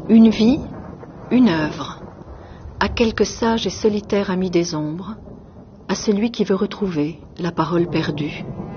Une vie, une œuvre, à quelque sage et solitaire ami des ombres, à celui qui veut retrouver la parole perdue.